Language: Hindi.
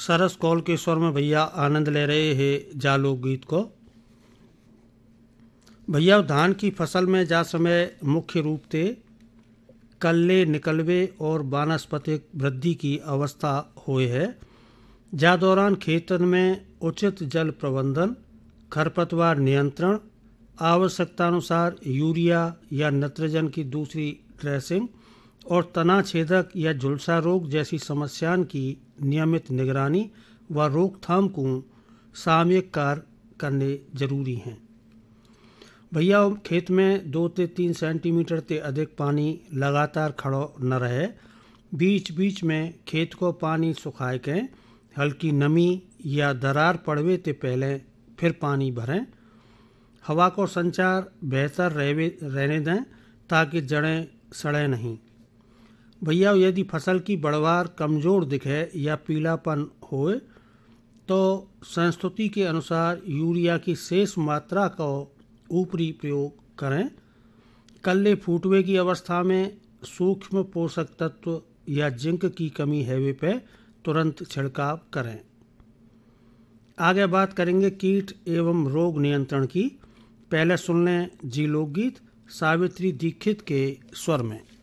सरस कौल के स्वर में भैया आनंद ले रहे हैं जा लोकगीत को। भैया धान की फसल में जा समय मुख्य रूप से कल्ले निकलवे और वानस्पतिक वृद्धि की अवस्था हुए है। जा दौरान खेतन में उचित जल प्रबंधन, खरपतवार नियंत्रण, आवश्यकतानुसार यूरिया या नाइट्रोजन की दूसरी ड्रेसिंग और तना छेदक या झुलसा रोग जैसी समस्याओं की नियमित निगरानी व रोकथाम को सामयिक कार्य करने जरूरी हैं। भैया खेत में 2 से 3 सेंटीमीटर से अधिक पानी लगातार खड़ो न रहे। बीच बीच में खेत को पानी सुखाए के हल्की नमी या दरार पड़वे से पहले फिर पानी भरें। हवा को संचार बेहतर रहने दें ताकि जड़ें सड़े नहीं। भैया यदि फसल की बढ़वार कमज़ोर दिखे या पीलापन होए तो संस्तुति के अनुसार यूरिया की शेष मात्रा का ऊपरी प्रयोग करें। कल्ले फूटवे की अवस्था में सूक्ष्म पोषक तत्व या जिंक की कमी हैवे पे तुरंत छिड़काव करें। आगे बात करेंगे कीट एवं रोग नियंत्रण की। पहले सुन लें जी लोकगीत सावित्री दीक्षित के स्वर में।